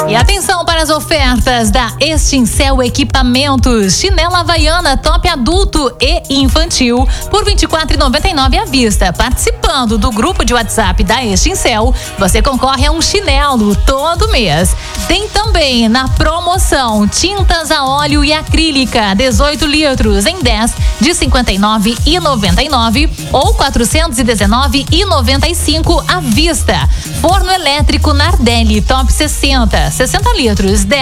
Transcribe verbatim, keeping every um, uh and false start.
E atenção para as ofertas da Extincel Equipamentos. Chinela havaiana top adulto e infantil por vinte e quatro reais e noventa e nove centavos à vista. Participando do grupo de WhatsApp da Extincel, você concorre a um chinelo todo mês. Tem também na promoção tintas a óleo e acrílica dezoito litros em dez de cinquenta e nove reais e noventa e nove centavos ou quatrocentos e dezenove reais e noventa e cinco centavos à vista. Forno elétrico Nardelli top sessenta, sessenta litros, dez